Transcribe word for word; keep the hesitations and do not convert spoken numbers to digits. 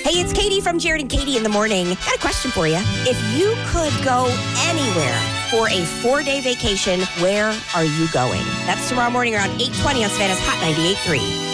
Hey, it's Katie from Jared and Katie in the Morning. Got a question for you. If you could go anywhere for a four-day vacation, where are you going? That's tomorrow morning around eight twenty on Savannah's Hot ninety-eight point three.